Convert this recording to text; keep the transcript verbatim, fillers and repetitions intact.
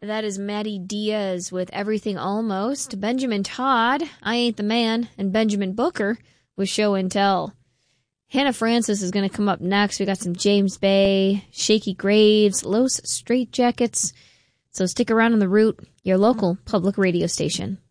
That is Maddie Diaz with Everything Almost. Benjamin Todd, I Ain't the Man, and Benjamin Booker with Show and Tell. Hannah Francis is going to come up next. We got some James Bay, Shaky Graves, Los Straitjackets. So stick around on The Root, your local public radio station.